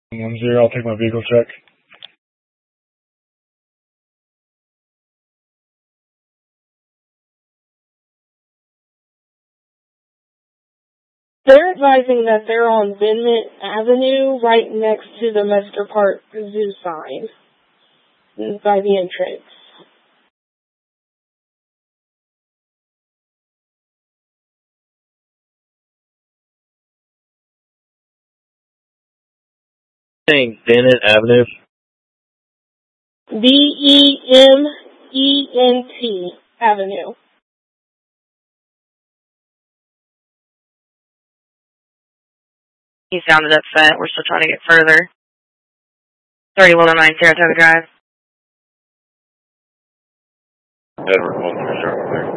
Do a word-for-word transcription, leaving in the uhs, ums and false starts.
One zero, I'll take my vehicle check. They're advising that they're on Bennett Avenue, right next to the Mester Park Zoo sign, by the entrance. Saying Bennett Avenue? B E M E N T Avenue. He sounded upset. We're still trying to get further. thirty-one oh nine Saratoga Drive. Edward, one three zero.